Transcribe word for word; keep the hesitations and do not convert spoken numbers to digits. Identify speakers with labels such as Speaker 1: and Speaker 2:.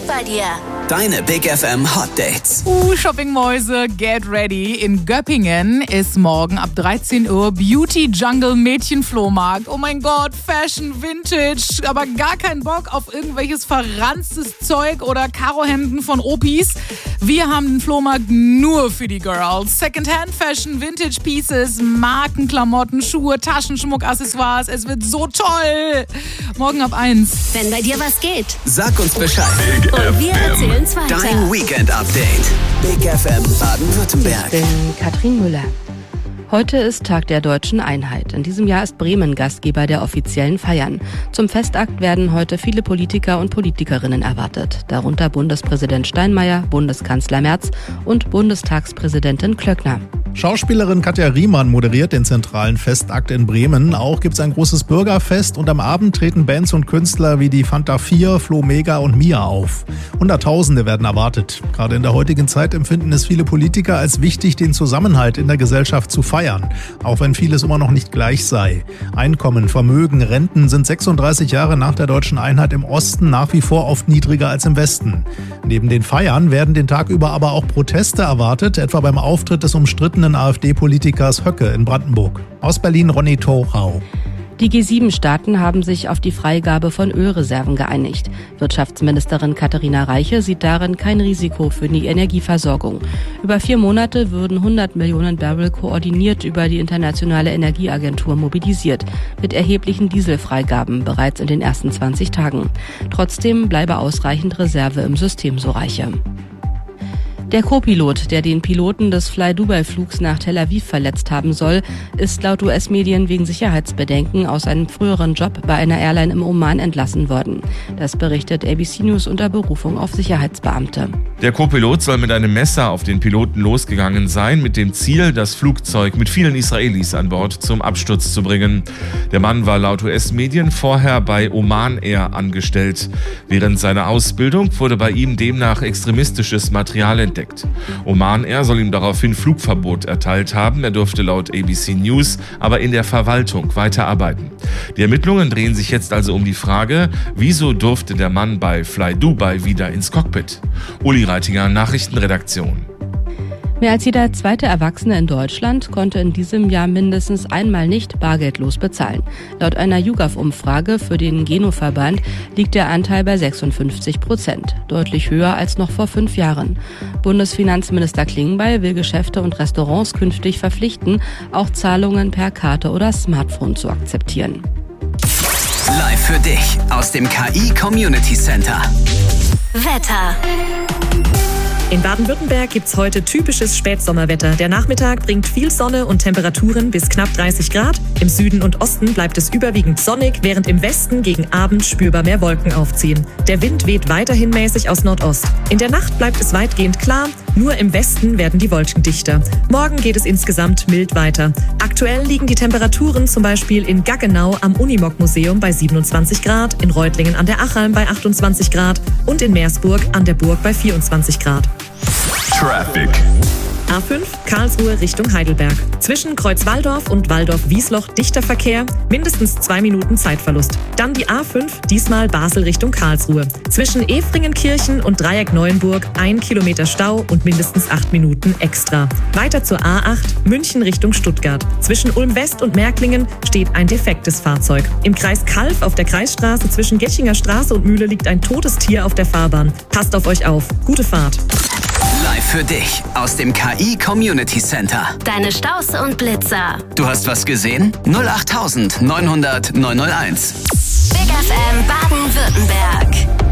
Speaker 1: geht bei dir?
Speaker 2: Deine Big F M Hot Dates.
Speaker 3: Uh, Shoppingmäuse, get ready. In Göppingen ist morgen ab dreizehn Uhr Beauty Jungle Mädchenflohmarkt. Oh mein Gott, Fashion, Vintage, aber gar keinen Bock auf irgendwelches verranztes Zeug oder Karohemden von Opis. Wir haben den Flohmarkt nur für die Girls. Secondhand Fashion, Vintage Pieces, Markenklamotten, Schuhe, Taschenschmuck, Accessoires. Es wird so toll. Morgen ab eins.
Speaker 1: Wenn bei dir was geht,
Speaker 2: Sag uns Bescheid.
Speaker 4: Big
Speaker 1: und wir erzählen's weiter.
Speaker 2: Dein Weekend Update. Big F M Baden-Württemberg.
Speaker 5: Ich bin Katrin Müller. Heute ist Tag der Deutschen Einheit. In diesem Jahr ist Bremen Gastgeber der offiziellen Feiern. Zum Festakt werden heute viele Politiker und Politikerinnen erwartet. Darunter Bundespräsident Steinmeier, Bundeskanzler Merz und Bundestagspräsidentin Klöckner.
Speaker 6: Schauspielerin Katja Riemann moderiert den zentralen Festakt in Bremen. Auch gibt es ein großes Bürgerfest und am Abend treten Bands und Künstler wie die Fanta vier, Flo Mega und Mia auf. Hunderttausende werden erwartet. Gerade in der heutigen Zeit empfinden es viele Politiker als wichtig, den Zusammenhalt in der Gesellschaft zu feiern, auch wenn vieles immer noch nicht gleich sei. Einkommen, Vermögen, Renten sind sechsunddreißig Jahre nach der Deutschen Einheit im Osten nach wie vor oft niedriger als im Westen. Neben den Feiern werden den Tag über aber auch Proteste erwartet, etwa beim Auftritt des umstrittenen AfD-Politikers Höcke in Brandenburg. Aus Berlin Ronny Thorau.
Speaker 5: Die G sieben Staaten haben sich auf die Freigabe von Ölreserven geeinigt. Wirtschaftsministerin Katharina Reiche sieht darin kein Risiko für die Energieversorgung. Über vier Monate würden hundert Millionen Barrel koordiniert über die Internationale Energieagentur mobilisiert, mit erheblichen Dieselfreigaben bereits in den ersten zwanzig Tagen. Trotzdem bleibe ausreichend Reserve im System, so Reiche. Der Co-Pilot, der den Piloten des Fly-Dubai-Flugs nach Tel Aviv verletzt haben soll, ist laut U S-Medien wegen Sicherheitsbedenken aus einem früheren Job bei einer Airline im Oman entlassen worden. Das berichtet A B C News unter Berufung auf Sicherheitsbeamte.
Speaker 4: Der Co-Pilot soll mit einem Messer auf den Piloten losgegangen sein, mit dem Ziel, das Flugzeug mit vielen Israelis an Bord zum Absturz zu bringen. Der Mann war laut U S-Medien vorher bei Oman Air angestellt. Während seiner Ausbildung wurde bei ihm demnach extremistisches Material entdeckt. Oman Air soll ihm daraufhin Flugverbot erteilt haben. Er durfte laut A B C News aber in der Verwaltung weiterarbeiten. Die Ermittlungen drehen sich jetzt also um die Frage, wieso durfte der Mann bei Fly Dubai wieder ins Cockpit? Uli Reitinger, Nachrichtenredaktion.
Speaker 5: Mehr als jeder zweite Erwachsene in Deutschland konnte in diesem Jahr mindestens einmal nicht bargeldlos bezahlen. Laut einer YouGov-Umfrage für den Geno-Verband liegt der Anteil bei sechsundfünfzig Prozent, deutlich höher als noch vor fünf Jahren. Bundesfinanzminister Klingbeil will Geschäfte und Restaurants künftig verpflichten, auch Zahlungen per Karte oder Smartphone zu akzeptieren.
Speaker 2: Live für dich aus dem K I Community Center.
Speaker 1: Wetter.
Speaker 7: In Baden-Württemberg gibt's heute typisches Spätsommerwetter. Der Nachmittag bringt viel Sonne und Temperaturen bis knapp dreißig Grad. Im Süden und Osten bleibt es überwiegend sonnig, während im Westen gegen Abend spürbar mehr Wolken aufziehen. Der Wind weht weiterhin mäßig aus Nordost. In der Nacht bleibt es weitgehend klar, nur im Westen werden die Wolken dichter. Morgen geht es insgesamt mild weiter. Aktuell liegen die Temperaturen zum Beispiel in Gaggenau am Unimog-Museum bei siebenundzwanzig Grad, in Reutlingen an der Achalm bei achtundzwanzig Grad und in Meersburg an der Burg bei vierundzwanzig Grad.
Speaker 4: Traffic.
Speaker 7: A fünf Karlsruhe Richtung Heidelberg. Zwischen Kreuz-Walldorf und Walldorf-Wiesloch dichter Verkehr, mindestens zwei Minuten Zeitverlust. Dann die A fünf, diesmal Basel Richtung Karlsruhe. Zwischen Efringenkirchen und Dreieck Neuenburg ein Kilometer Stau und mindestens acht Minuten extra. Weiter zur A acht, München Richtung Stuttgart. Zwischen Ulm West und Märklingen steht ein defektes Fahrzeug. Im Kreis Calw auf der Kreisstraße zwischen Getchinger Straße und Mühle liegt ein totes Tier auf der Fahrbahn. Passt auf euch auf. Gute Fahrt.
Speaker 2: Live für dich aus dem K I Community Center.
Speaker 1: Deine Staus und Blitzer.
Speaker 2: Du hast was gesehen? null acht neunhundert neunhundert neunhunderteins.
Speaker 1: Big F M Baden-Württemberg.